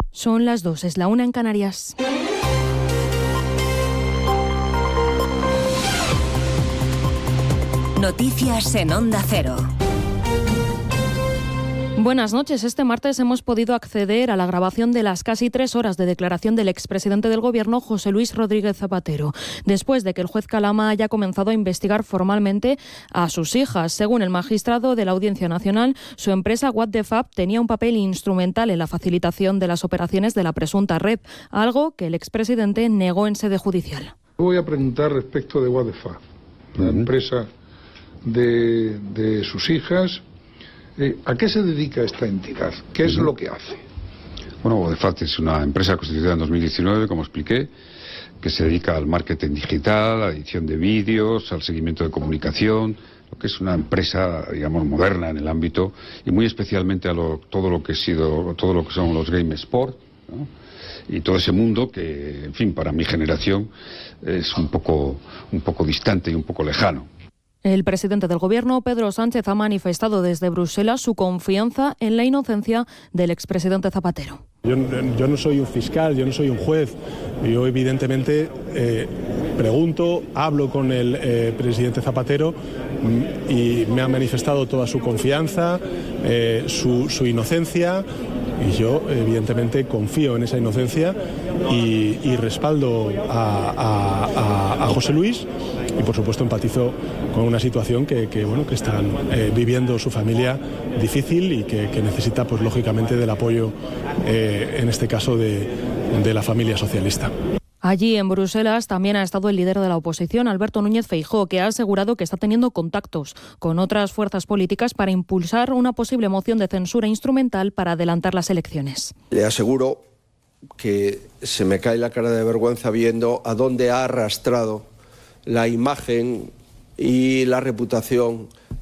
Son las 2, es la 1 en Canarias. Noticias en Onda Cero. Buenas noches. Este martes hemos podido acceder a la grabación de las casi 3 horas de declaración del expresidente del Gobierno, José Luis Rodríguez Zapatero, después de que el juez Calama haya comenzado a investigar formalmente a sus hijas. Según el magistrado de la Audiencia Nacional, su empresa What the Fab tenía un papel instrumental en la facilitación de las operaciones de la presunta red, algo que el expresidente negó en sede judicial. Voy a preguntar respecto de What the Fab, la empresa de sus hijas. ¿A qué se dedica esta entidad? ¿Qué es lo que hace? Bueno, What the Fab es una empresa constituida en 2019, como expliqué, que se dedica al marketing digital, a la edición de vídeos, al seguimiento de comunicación, lo que es una empresa, digamos, moderna en el ámbito, y muy especialmente a todo lo que son los game sport, ¿no? Y todo ese mundo que, en fin, para mi generación es un poco distante y un poco lejano. El presidente del Gobierno, Pedro Sánchez, ha manifestado desde Bruselas su confianza en la inocencia del expresidente Zapatero. Yo no soy un fiscal, yo no soy un juez. Yo evidentemente pregunto, hablo con el presidente Zapatero y me ha manifestado toda su confianza, su inocencia. Y yo, evidentemente, confío en esa inocencia y respaldo a José Luis y, por supuesto, empatizo con una situación que están viviendo su familia difícil y que necesita, pues lógicamente, del apoyo, en este caso, de la familia socialista. Allí en Bruselas también ha estado el líder de la oposición, Alberto Núñez Feijóo, que ha asegurado que está teniendo contactos con otras fuerzas políticas para impulsar una posible moción de censura instrumental para adelantar las elecciones. Le aseguro que se me cae la cara de vergüenza viendo a dónde ha arrastrado la imagen y la reputación